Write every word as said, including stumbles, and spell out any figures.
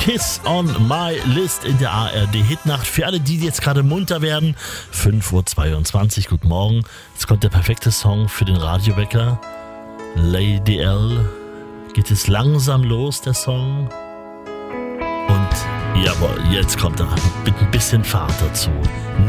Kiss on My List in der A R D-Hitnacht. Für alle, die jetzt gerade munter werden, fünf Uhr zweiundzwanzig, guten Morgen. Jetzt kommt der perfekte Song für den Radiowecker. Lady L. Geht es langsam los, der Song. Und jawohl, jetzt kommt er mit ein bisschen Fahrt dazu.